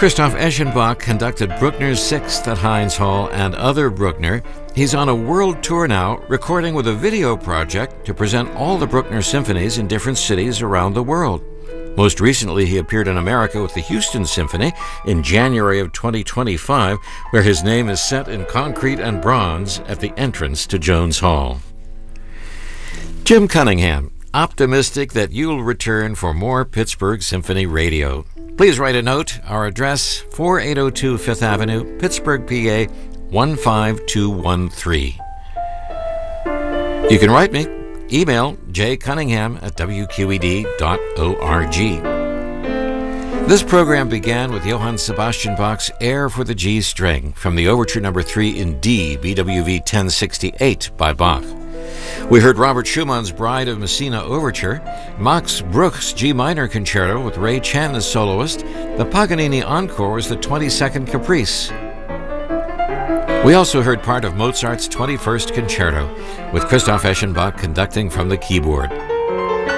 Christoph Eschenbach conducted Bruckner's Sixth at Heinz Hall and other Bruckner. He's on a world tour now, recording with a video project to present all the Bruckner symphonies in different cities around the world. Most recently, he appeared in America with the Houston Symphony in January of 2025, where his name is set in concrete and bronze at the entrance to Jones Hall. Jim Cunningham, optimistic that you'll return for more Pittsburgh Symphony Radio. Please write a note. Our address, 4802 Fifth Avenue, Pittsburgh, PA, 15213. You can write me. Email jcunningham@wqed.org. This program began with Johann Sebastian Bach's Air for the G String from the Overture No. 3 in D, BWV 1068 by Bach. We heard Robert Schumann's Bride of Messina Overture, Max Bruch's G minor concerto with Ray Chan as soloist. The Paganini Encore was the 22nd Caprice. We also heard part of Mozart's 21st Concerto with Christoph Eschenbach conducting from the keyboard.